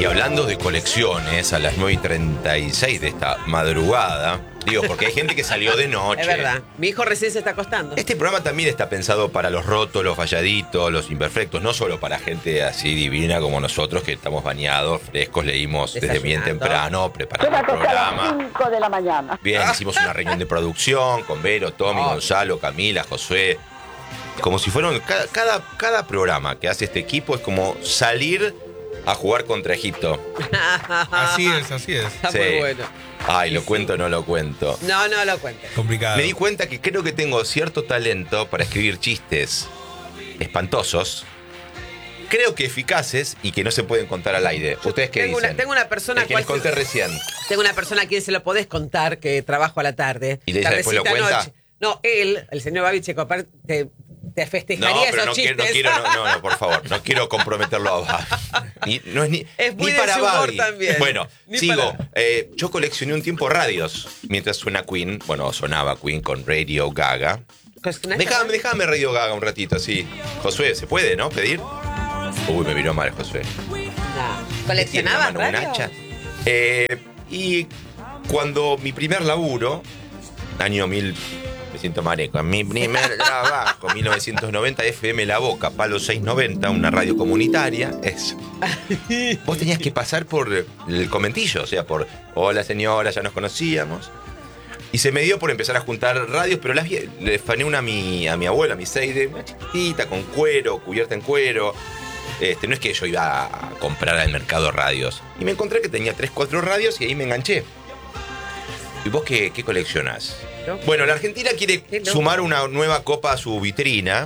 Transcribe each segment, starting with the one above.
Y hablando de colecciones, a las 9:36 de esta madrugada, digo, porque hay gente que salió de noche. Es verdad. Mi hijo recién se está acostando. Este programa también está pensado para los rotos, los falladitos, los imperfectos, no solo para gente así divina como nosotros, que estamos bañados, frescos, leímos desde bien temprano, preparando el programa. A las 5 de la mañana. Bien, hicimos una reunión de producción con Vero, Tommy, Gonzalo, Camila, Josué. Como si fueran cada programa que hace este equipo es como salir a jugar contra Egipto. Así es, así es. Está Sí. muy bueno. Ay, ¿lo cuento o no lo cuento? No, no lo cuentes. Complicado. Me di cuenta que creo que tengo cierto talento para escribir chistes espantosos, creo que eficaces y que no se pueden contar al aire. ¿Ustedes qué dicen? Tengo una persona El que les conté recién. Tengo una persona a quien se lo podés contar, que trabajo a la tarde. ¿Y ella después lo cuenta? Noche. No, él, el señor Babicheco, te festejaría pero esos chistes. no, por favor, no quiero comprometerlo a Babi. No es ni, Es muy ni de para su humor Babi. también. Bueno, Ni sigo. para- Yo coleccioné un tiempo radios mientras suena Queen. Bueno, sonaba Queen con Radio Gaga. Déjame Radio Gaga un ratito, así. Josué, ¿se puede, no? ¿Pedir? Uy, me miró mal, Josué. No. ¿Coleccionabas ¿Tiene en la mano un radio? hacha? Y cuando mi primer laburo, año 1000, me siento mareco, mi primer trabajo, 1990, FM La Boca, Palo 690, una radio comunitaria, eso. Vos tenías que pasar por el comentillo, o sea, por, hola señora, ya nos conocíamos. Y se me dio por empezar a juntar radios, pero le fané una a mi abuela, a mi Seide, una chiquitita, con cuero, cubierta en cuero. No es que yo iba a comprar al mercado radios. Y me encontré que tenía 3, 4 radios y ahí me enganché. ¿Y vos qué coleccionás? Bueno, la Argentina quiere sumar una nueva copa a su vitrina,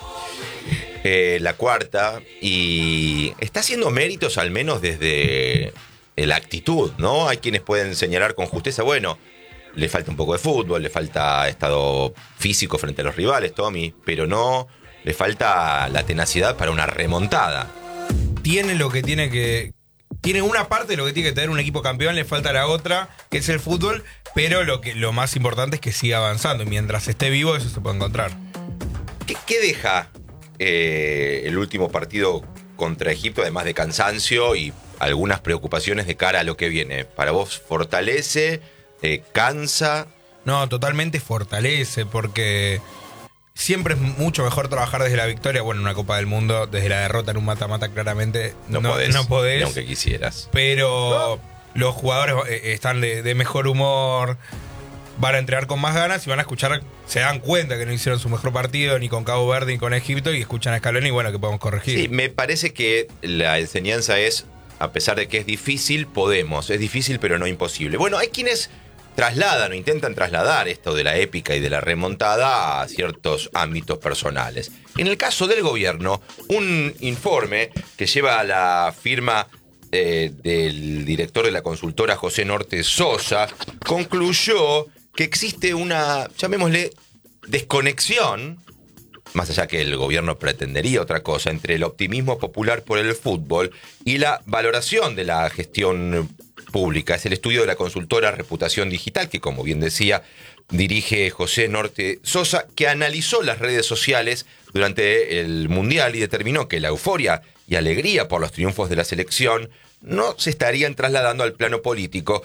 la cuarta, y está haciendo méritos al menos desde la actitud, ¿no? Hay quienes pueden señalar con justeza, bueno, le falta un poco de fútbol, le falta estado físico frente a los rivales, Tommy, pero no le falta la tenacidad para una remontada. Tiene lo que tiene que... Tiene una parte de lo que tiene que tener un equipo campeón, le falta la otra, que es el fútbol, pero lo más importante es que siga avanzando. Y mientras esté vivo, eso se puede encontrar. ¿Qué deja el último partido contra Egipto, además de cansancio y algunas preocupaciones de cara a lo que viene? ¿Para vos fortalece, cansa? No, totalmente fortalece, porque siempre es mucho mejor trabajar desde la victoria. Bueno, en una Copa del Mundo, desde la derrota en un mata-mata, claramente no podés. Ni aunque quisieras. Pero los jugadores están de mejor humor, van a entrenar con más ganas y van a escuchar, se dan cuenta que no hicieron su mejor partido ni con Cabo Verde ni con Egipto, y escuchan a Scaloni y bueno, que podemos corregir. Sí, me parece que la enseñanza es, a pesar de que es difícil, podemos. Es difícil, pero no imposible. Bueno, hay quienes trasladan o intentan trasladar esto de la épica y de la remontada a ciertos ámbitos personales. En el caso del gobierno, un informe que lleva a la firma del director de la consultora José Norte Sosa concluyó que existe una, llamémosle, desconexión, más allá que el gobierno pretendería otra cosa, entre el optimismo popular por el fútbol y la valoración de la gestión pública. Es el estudio de la consultora Reputación Digital, que como bien decía, dirige José Norte Sosa, que analizó las redes sociales durante el Mundial y determinó que la euforia y alegría por los triunfos de la selección no se estarían trasladando al plano político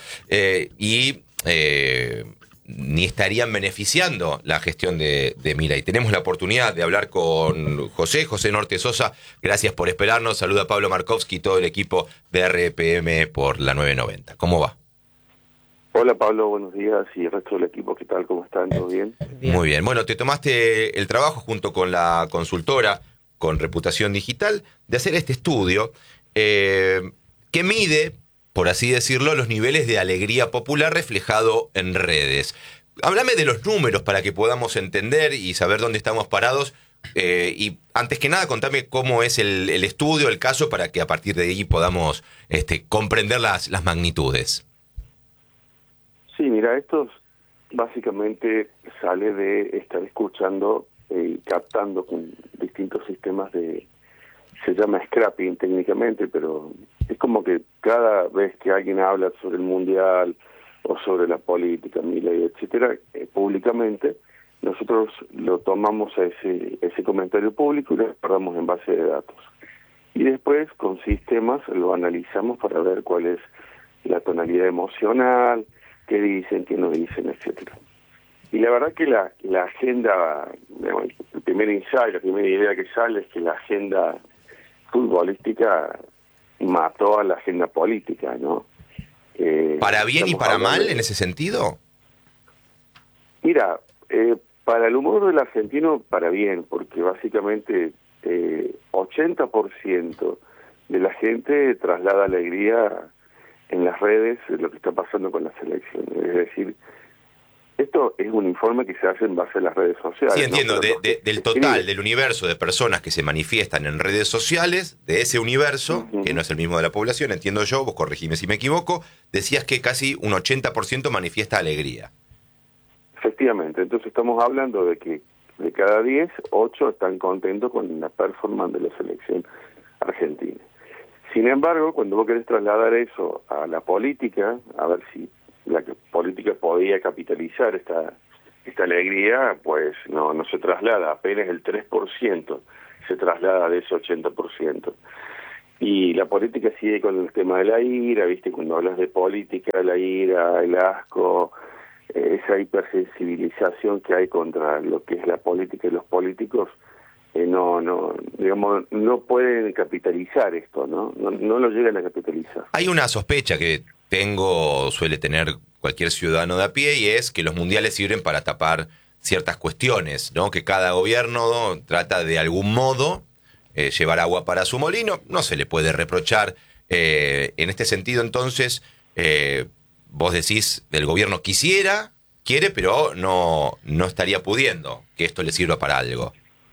ni estarían beneficiando la gestión de Milei. Tenemos la oportunidad de hablar con José Norte Sosa. Gracias por esperarnos. Saluda Pablo Markovsky y todo el equipo de RPM por la 990. ¿Cómo va? Hola Pablo, buenos días, y el resto del equipo, ¿qué tal? ¿Cómo están? ¿Todo bien? Muy bien. Bueno, te tomaste el trabajo junto con la consultora, con Reputación Digital, de hacer este estudio que mide, por así decirlo, los niveles de alegría popular reflejado en redes. Háblame de los números para que podamos entender y saber dónde estamos parados. Y antes que nada, contame cómo es el estudio, el caso, para que a partir de ahí podamos comprender las magnitudes. Sí, mira, esto básicamente sale de estar escuchando y captando con distintos sistemas se llama scrapping técnicamente, pero es como que cada vez que alguien habla sobre el Mundial o sobre la política, Milei, etcétera, públicamente, nosotros lo tomamos a ese comentario público y lo guardamos en base de datos. y después con sistemas lo analizamos para ver cuál es la tonalidad emocional, qué dicen, qué no dicen, etcétera. Y la verdad que la agenda, digamos, el primer ensayo, la primera idea que sale es que la agenda futbolística mató a la agenda política, ¿no? ¿Para bien y para mal en ese sentido? Mira, para el humor del argentino, para bien, porque básicamente 80% de la gente traslada alegría en las redes de lo que está pasando con la selección. Es decir, esto es un informe que se hace en base a las redes sociales. Sí, entiendo, ¿no? del total, del universo de personas que se manifiestan en redes sociales, de ese universo, que no es el mismo de la población, entiendo yo, vos corregime si me equivoco, decías que casi un 80% manifiesta alegría. Efectivamente, entonces estamos hablando de que de cada 10, 8 están contentos con la performance de la selección argentina. Sin embargo, cuando vos querés trasladar eso a la política, a ver si la política podía capitalizar esta alegría, pues no se traslada, apenas el 3% se traslada de ese 80%. Y la política sigue con el tema de la ira, ¿viste? Cuando hablas de política, la ira, el asco, esa hipersensibilización que hay contra lo que es la política y los políticos, no pueden capitalizar esto, no lo llegan a capitalizar. Hay una sospecha que suele tener cualquier ciudadano de a pie, y es que los mundiales sirven para tapar ciertas cuestiones, ¿no? Que cada gobierno, ¿no?, trata de algún modo llevar agua para su molino. No se le puede reprochar. En este sentido, entonces, vos decís, el gobierno quiere, pero no estaría pudiendo que esto le sirva para algo.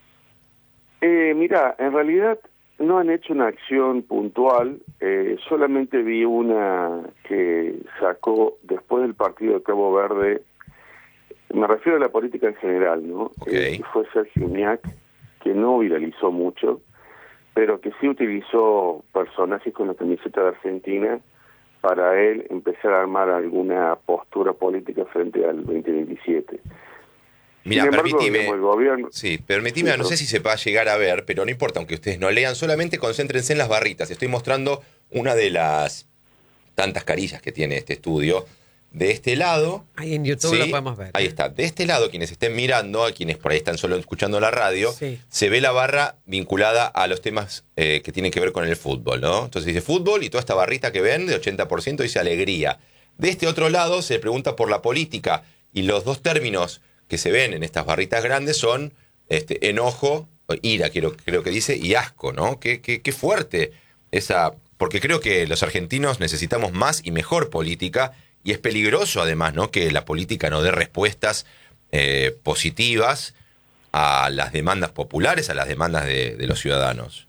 Mira, en realidad no han hecho una acción puntual, solamente vi una que sacó después del partido de Cabo Verde, me refiero a la política en general, ¿no? Okay. Que fue Sergio Uñac, que no viralizó mucho, pero que sí utilizó personajes con la camiseta de Argentina para él empezar a armar alguna postura política frente al 2027. Mira, Sin embargo, permitime, digamos, el gobierno... permitime, no sé si se va a llegar a ver, pero no importa, aunque ustedes no lean, solamente concéntrense en las barritas. Estoy mostrando una de las tantas carillas que tiene este estudio. De este lado... Ahí en YouTube lo podemos ver. Ahí está. De este lado, quienes estén mirando, a quienes por ahí están solo escuchando la radio, sí, se ve la barra vinculada a los temas que tienen que ver con el fútbol, ¿no? Entonces dice fútbol, y toda esta barrita que ven, de 80%, dice alegría. De este otro lado se pregunta por la política, y los dos términos que se ven en estas barritas grandes son enojo, ira, creo que dice, y asco, ¿no? Qué fuerte esa... Porque creo que los argentinos necesitamos más y mejor política, y es peligroso además, ¿no?, que la política no dé respuestas positivas a las demandas populares, a las demandas de los ciudadanos.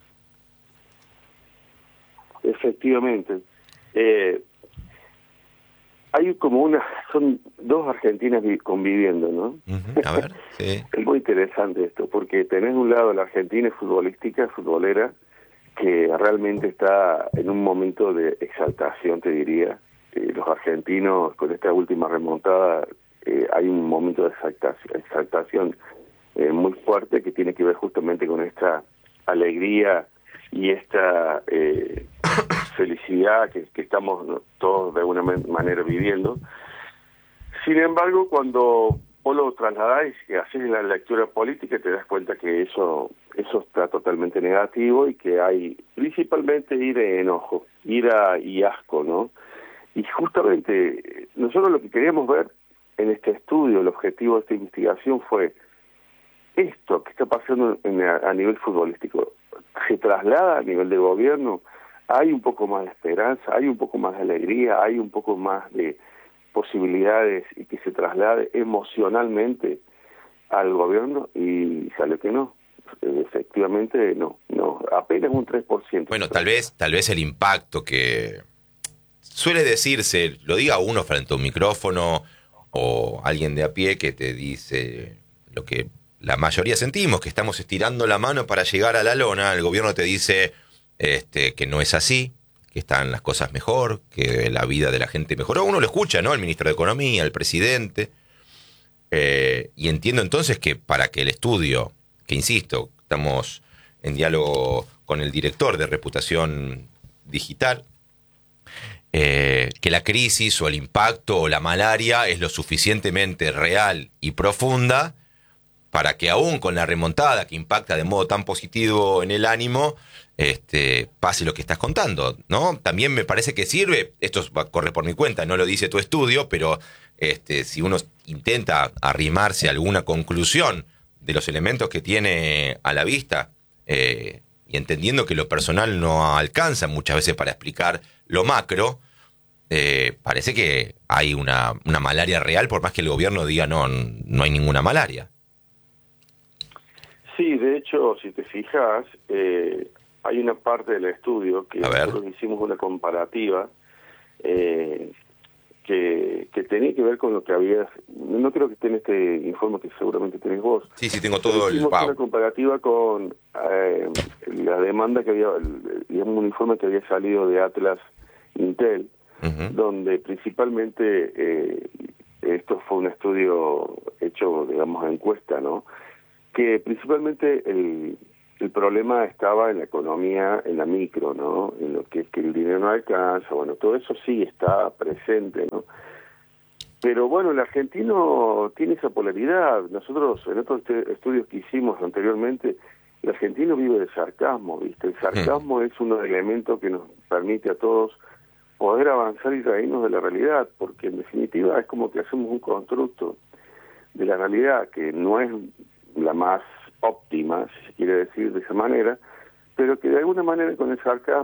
Efectivamente. Hay como son dos Argentinas conviviendo, ¿no? A ver, sí. Es muy interesante esto, porque tenés de un lado la Argentina futbolística, futbolera, que realmente está en un momento de exaltación, te diría. Los argentinos, con esta última remontada, hay un momento de exaltación muy fuerte que tiene que ver justamente con esta alegría y esta felicidad que estamos todos de alguna manera viviendo. Sin embargo, cuando vos lo trasladás y haces la lectura política, te das cuenta que eso está totalmente negativo, y que hay principalmente ira y enojo, ira y asco, ¿no? Y justamente nosotros lo que queríamos ver en este estudio, el objetivo de esta investigación fue esto que está pasando a nivel futbolístico. Se traslada a nivel de gobierno, hay un poco más de esperanza, hay un poco más de alegría, hay un poco más de posibilidades, y que se traslade emocionalmente al gobierno, y sale que no. Efectivamente no, apenas un 3%. Bueno, tal vez el impacto que suele decirse, lo diga uno frente a un micrófono o alguien de a pie que te dice lo que la mayoría sentimos, que estamos estirando la mano para llegar a la lona. El gobierno te dice que no es así, que están las cosas mejor, que la vida de la gente mejoró. Uno lo escucha, ¿no? El ministro de Economía, el presidente. Y entiendo entonces que para que el estudio, que insisto, estamos en diálogo con el director de Reputación Digital, que la crisis o el impacto o la malaria es lo suficientemente real y profunda para que aún con la remontada que impacta de modo tan positivo en el ánimo, pase lo que estás contando, ¿no? También me parece que sirve, esto corre por mi cuenta, no lo dice tu estudio, pero si uno intenta arrimarse a alguna conclusión de los elementos que tiene a la vista, y entendiendo que lo personal no alcanza muchas veces para explicar lo macro, parece que hay una malaria real, por más que el gobierno diga no hay ninguna malaria. Sí, de hecho, si te fijas, hay una parte del estudio que nosotros hicimos una comparativa que tenía que ver con lo que habías... No creo que esté en este informe que seguramente tenés vos. Sí, tengo todo el... Hicimos una comparativa con la demanda que había, digamos, un informe que había salido de Atlas Intel, donde principalmente esto fue un estudio hecho, digamos, a encuesta, ¿no? Que principalmente el problema estaba en la economía, en la micro, ¿no? En lo que es que el dinero no alcanza, bueno, todo eso sí está presente, ¿no? Pero bueno, el argentino tiene esa polaridad. Nosotros, en otros estudios que hicimos anteriormente, el argentino vive del sarcasmo, ¿viste? El sarcasmo es uno de los elementos que nos permite a todos poder avanzar y reírnos de la realidad, porque en definitiva es como que hacemos un constructo de la realidad que no es la más óptima, si se quiere decir de esa manera, pero que de alguna manera con el sarcasmo